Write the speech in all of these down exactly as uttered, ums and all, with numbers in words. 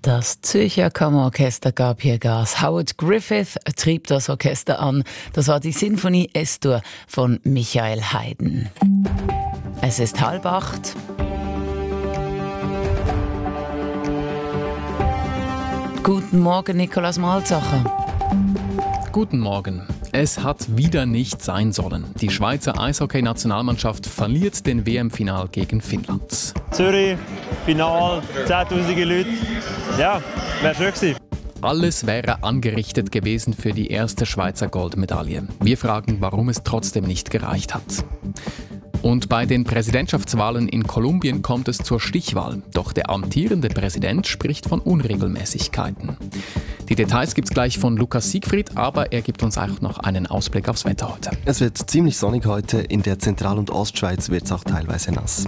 Das Zürcher Kammerorchester gab hier Gas. Howard Griffith trieb das Orchester an. Das war die Sinfonie S-Dur von Michael Haydn. Es ist halb acht. Guten Morgen, Nikolaus Malzacher. Guten Morgen. Es hat wieder nicht sein sollen. Die Schweizer Eishockey-Nationalmannschaft verliert den W M-Final gegen Finnland. Zürich, Final, zehntausende Leute. Ja, wäre schön gewesen. Alles wäre angerichtet gewesen für die erste Schweizer Goldmedaille. Wir fragen, warum es trotzdem nicht gereicht hat. Und bei den Präsidentschaftswahlen in Kolumbien kommt es zur Stichwahl. Doch der amtierende Präsident spricht von Unregelmäßigkeiten. Die Details gibt's gleich von Lukas Siegfried, aber er gibt uns auch noch einen Ausblick aufs Wetter heute. Es wird ziemlich sonnig heute. In der Zentral- und Ostschweiz wird es auch teilweise nass.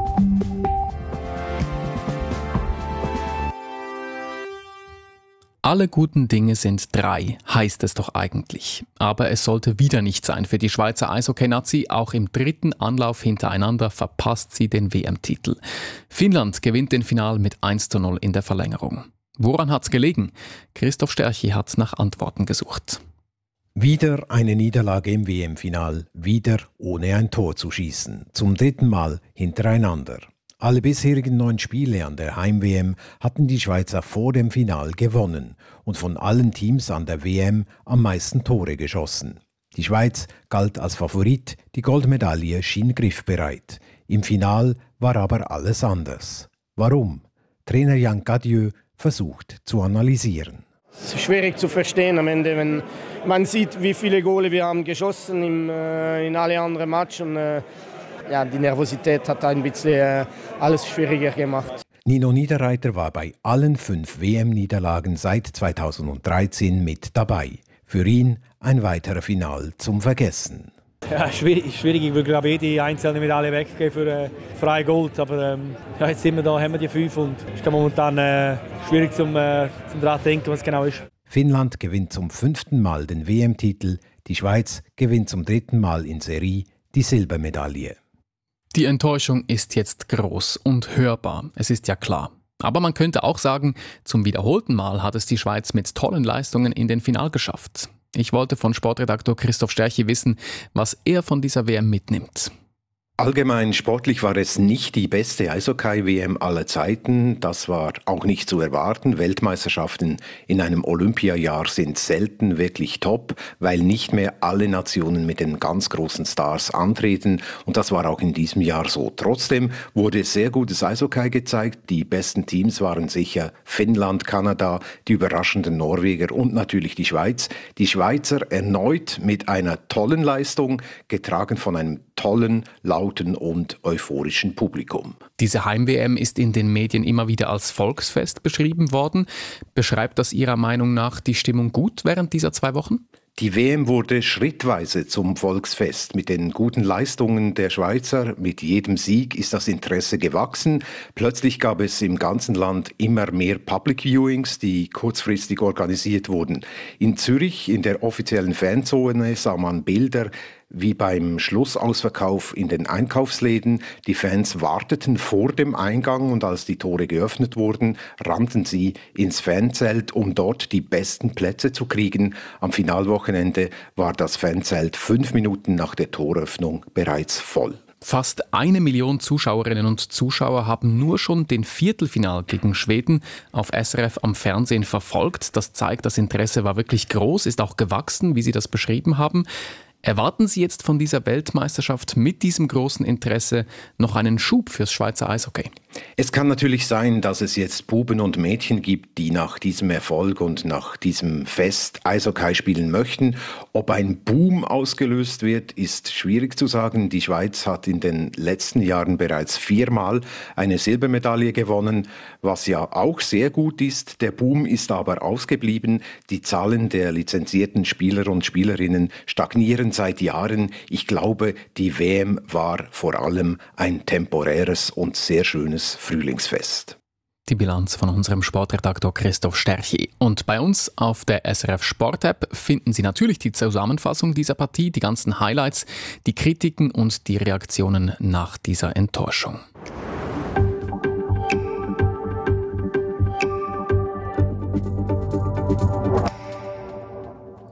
Alle guten Dinge sind drei, heißt es doch eigentlich. Aber es sollte wieder nicht sein für die Schweizer Eishockey-Nazi. Auch im dritten Anlauf hintereinander verpasst sie den W M-Titel. Finnland gewinnt den Final mit eins zu null in der Verlängerung. Woran hat's gelegen? Christoph Sterchi hat nach Antworten gesucht. Wieder eine Niederlage im W M-Final, wieder ohne ein Tor zu schießen. Zum dritten Mal hintereinander. Alle bisherigen neun Spiele an der Heim-W M hatten die Schweizer vor dem Final gewonnen und von allen Teams an der W M am meisten Tore geschossen. Die Schweiz galt als Favorit, die Goldmedaille schien griffbereit. Im Final war aber alles anders. Warum? Trainer Jan Cadieux versucht zu analysieren. Es ist schwierig zu verstehen am Ende, wenn man sieht, wie viele Gole wir haben geschossen im, äh, in alle anderen Matches. Und, äh, ja, die Nervosität hat ein bisschen äh, alles schwieriger gemacht. Nino Niederreiter war bei allen fünf W M-Niederlagen seit zweitausenddreizehn mit dabei. Für ihn ein weiterer Final zum Vergessen. Ja, schwierig, schwierig. Ich würde glaube ich jede einzelne Medaille weggeben für äh, freie Gold. Aber ähm, ja, jetzt sind wir da, haben wir die fünf und es ist momentan äh, schwierig zum, äh, zum daran denken, was genau ist. Finnland gewinnt zum fünften Mal den W M-Titel. Die Schweiz gewinnt zum dritten Mal in Serie die Silbermedaille. Die Enttäuschung ist jetzt groß und hörbar, es ist ja klar. Aber man könnte auch sagen, zum wiederholten Mal hat es die Schweiz mit tollen Leistungen in den Final geschafft. Ich wollte von Sportredaktor Christoph Sterchi wissen, was er von dieser W M mitnimmt. Allgemein sportlich war es nicht die beste Eishockey-W M aller Zeiten. Das war auch nicht zu erwarten. Weltmeisterschaften in einem Olympiajahr sind selten wirklich top, weil nicht mehr alle Nationen mit den ganz großen Stars antreten. Und das war auch in diesem Jahr so. Trotzdem wurde sehr gutes Eishockey gezeigt. Die besten Teams waren sicher Finnland, Kanada, die überraschenden Norweger und natürlich die Schweiz. Die Schweizer erneut mit einer tollen Leistung, getragen von einem tollen, lauten und euphorischen Publikum. Diese Heim-W M ist in den Medien immer wieder als Volksfest beschrieben worden. Beschreibt das Ihrer Meinung nach die Stimmung gut während dieser zwei Wochen? Die W M wurde schrittweise zum Volksfest. Mit den guten Leistungen der Schweizer, mit jedem Sieg ist das Interesse gewachsen. Plötzlich gab es im ganzen Land immer mehr Public Viewings, die kurzfristig organisiert wurden. In Zürich, in der offiziellen Fanzone, sah man Bilder wie beim Schlussausverkauf in den Einkaufsläden. Die Fans warteten vor dem Eingang und als die Tore geöffnet wurden, rannten sie ins Fanzelt, um dort die besten Plätze zu kriegen. Am Finalwochenende war das Fanzelt fünf Minuten nach der Toröffnung bereits voll. Fast eine Million Zuschauerinnen und Zuschauer haben nur schon den Viertelfinal gegen Schweden auf S R F am Fernsehen verfolgt. Das zeigt, das Interesse war wirklich groß, ist auch gewachsen, wie Sie das beschrieben haben. Erwarten Sie jetzt von dieser Weltmeisterschaft mit diesem großen Interesse noch einen Schub fürs Schweizer Eishockey? Es kann natürlich sein, dass es jetzt Buben und Mädchen gibt, die nach diesem Erfolg und nach diesem Fest Eishockey spielen möchten. Ob ein Boom ausgelöst wird, ist schwierig zu sagen. Die Schweiz hat in den letzten Jahren bereits viermal eine Silbermedaille gewonnen, was ja auch sehr gut ist. Der Boom ist aber ausgeblieben. Die Zahlen der lizenzierten Spieler und Spielerinnen stagnieren seit Jahren. Ich glaube, die W M war vor allem ein temporäres und sehr schönes Frühlingsfest. Die Bilanz von unserem Sportredaktor Christoph Sterchi. Und bei uns auf der S R F Sport-App finden Sie natürlich die Zusammenfassung dieser Partie, die ganzen Highlights, die Kritiken und die Reaktionen nach dieser Enttäuschung.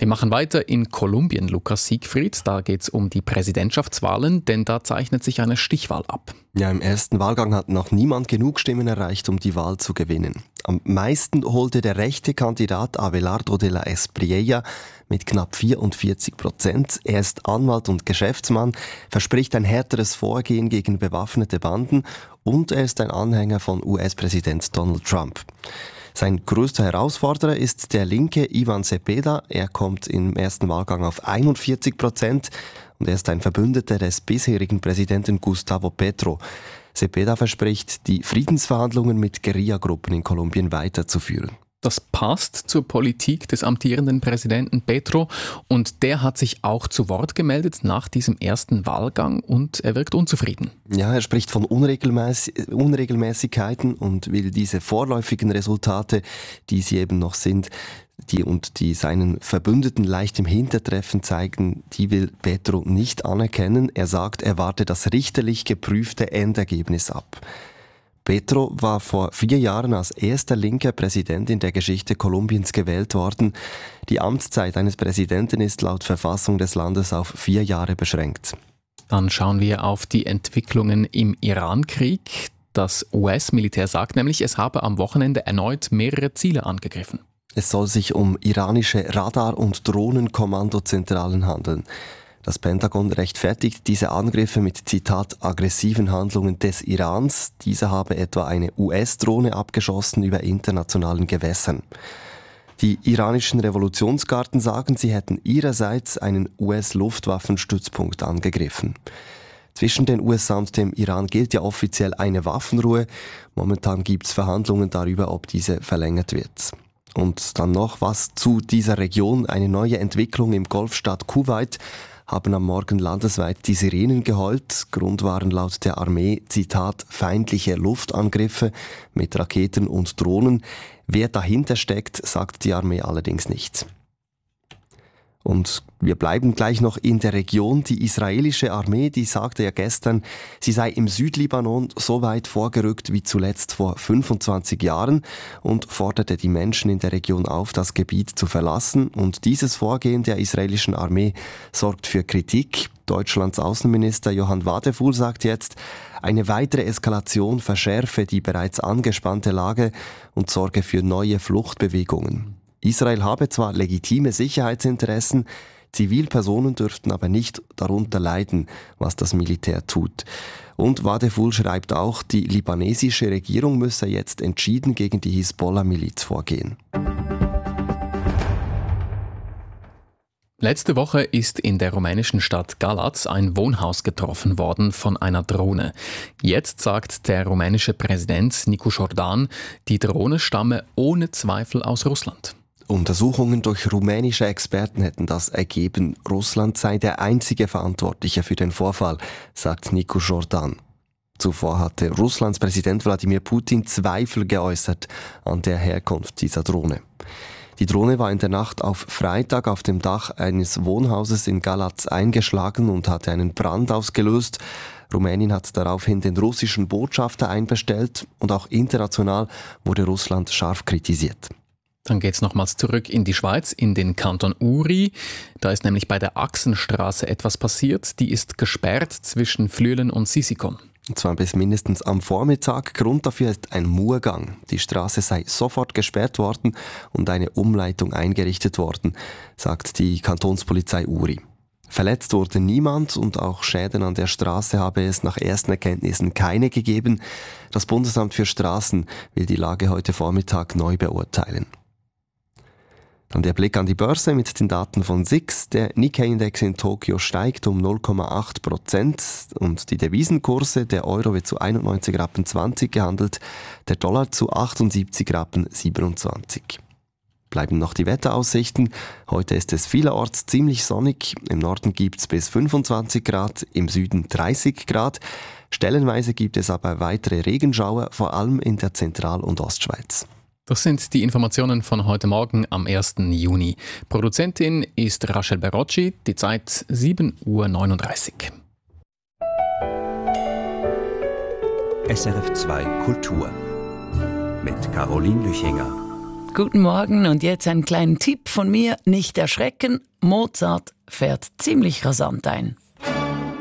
Wir machen weiter in Kolumbien, Lukas Siegfried. Da geht es um die Präsidentschaftswahlen, denn da zeichnet sich eine Stichwahl ab. Ja, im ersten Wahlgang hat noch niemand genug Stimmen erreicht, um die Wahl zu gewinnen. Am meisten holte der rechte Kandidat Abelardo de la Espriella mit knapp vierundvierzig Prozent. Er ist Anwalt und Geschäftsmann, verspricht ein härteres Vorgehen gegen bewaffnete Banden und er ist ein Anhänger von U S-Präsident Donald Trump. Sein größter Herausforderer ist der Linke Ivan Cepeda. Er kommt im ersten Wahlgang auf einundvierzig Prozent und er ist ein Verbündeter des bisherigen Präsidenten Gustavo Petro. Cepeda verspricht, die Friedensverhandlungen mit Guerillagruppen in Kolumbien weiterzuführen. Das passt zur Politik des amtierenden Präsidenten Petro und der hat sich auch zu Wort gemeldet nach diesem ersten Wahlgang und er wirkt unzufrieden. Ja, er spricht von Unregelmäß- Unregelmäßigkeiten und will diese vorläufigen Resultate, die sie eben noch sind, die und die seinen Verbündeten leicht im Hintertreffen zeigen, die will Petro nicht anerkennen. Er sagt, er warte das richterlich geprüfte Endergebnis ab. Petro war vor vier Jahren als erster linker Präsident in der Geschichte Kolumbiens gewählt worden. Die Amtszeit eines Präsidenten ist laut Verfassung des Landes auf vier Jahre beschränkt. Dann schauen wir auf die Entwicklungen im Iran-Krieg. Das U S-Militär sagt nämlich, es habe am Wochenende erneut mehrere Ziele angegriffen. Es soll sich um iranische Radar- und Drohnenkommandozentralen handeln. Das Pentagon rechtfertigt diese Angriffe mit, Zitat, aggressiven Handlungen des Irans. Dieser habe etwa eine U S-Drohne abgeschossen über internationalen Gewässern. Die iranischen Revolutionsgarden sagen, sie hätten ihrerseits einen U S-Luftwaffenstützpunkt angegriffen. Zwischen den U S A und dem Iran gilt ja offiziell eine Waffenruhe. Momentan gibt es Verhandlungen darüber, ob diese verlängert wird. Und dann noch was zu dieser Region, eine neue Entwicklung im Golfstaat Kuwait. Haben am Morgen landesweit die Sirenen geheult. Grund waren laut der Armee, Zitat, feindliche Luftangriffe mit Raketen und Drohnen. Wer dahinter steckt, sagt die Armee allerdings nicht. Und wir bleiben gleich noch in der Region. Die israelische Armee, die sagte ja gestern, sie sei im Südlibanon so weit vorgerückt wie zuletzt vor fünfundzwanzig Jahren und forderte die Menschen in der Region auf, das Gebiet zu verlassen. Und dieses Vorgehen der israelischen Armee sorgt für Kritik. Deutschlands Außenminister Johann Wadefuhl sagt jetzt, eine weitere Eskalation verschärfe die bereits angespannte Lage und sorge für neue Fluchtbewegungen. Israel habe zwar legitime Sicherheitsinteressen, Zivilpersonen dürften aber nicht darunter leiden, was das Militär tut. Und Wadefuhl schreibt auch, die libanesische Regierung müsse jetzt entschieden gegen die Hisbollah-Miliz vorgehen. Letzte Woche ist in der rumänischen Stadt Galați ein Wohnhaus getroffen worden von einer Drohne. Jetzt sagt der rumänische Präsident Nicu Jordan, die Drohne stamme ohne Zweifel aus Russland. Untersuchungen durch rumänische Experten hätten das ergeben, Russland sei der einzige Verantwortliche für den Vorfall, sagt Nicu Jordan. Zuvor hatte Russlands Präsident Wladimir Putin Zweifel geäußert an der Herkunft dieser Drohne. Die Drohne war in der Nacht auf Freitag auf dem Dach eines Wohnhauses in Galați eingeschlagen und hatte einen Brand ausgelöst. Rumänien hat daraufhin den russischen Botschafter einbestellt und auch international wurde Russland scharf kritisiert. Dann geht's nochmals zurück in die Schweiz, in den Kanton Uri. Da ist nämlich bei der Achsenstraße etwas passiert. Die ist gesperrt zwischen Flüelen und Sisikon. Und zwar bis mindestens am Vormittag. Grund dafür ist ein Murgang. Die Straße sei sofort gesperrt worden und eine Umleitung eingerichtet worden, sagt die Kantonspolizei Uri. Verletzt wurde niemand und auch Schäden an der Straße habe es nach ersten Erkenntnissen keine gegeben. Das Bundesamt für Straßen will die Lage heute Vormittag neu beurteilen. Dann der Blick an die Börse mit den Daten von S I X. Der Nikkei-Index in Tokio steigt um null Komma acht Prozent und die Devisenkurse, der Euro wird zu einundneunzig Rappen zwanzig gehandelt, der Dollar zu achtundsiebzig Rappen siebenundzwanzig. Bleiben noch die Wetteraussichten. Heute ist es vielerorts ziemlich sonnig. Im Norden gibt es bis fünfundzwanzig Grad, im Süden dreißig Grad. Stellenweise gibt es aber weitere Regenschauer, vor allem in der Zentral- und Ostschweiz. Das sind die Informationen von heute Morgen am ersten Juni. Produzentin ist Rachel Berocci, die Zeit sieben Uhr neununddreißig. S R F zwei Kultur mit Caroline Lüchinger. Guten Morgen und jetzt einen kleinen Tipp von mir. Nicht erschrecken, Mozart fährt ziemlich rasant ein.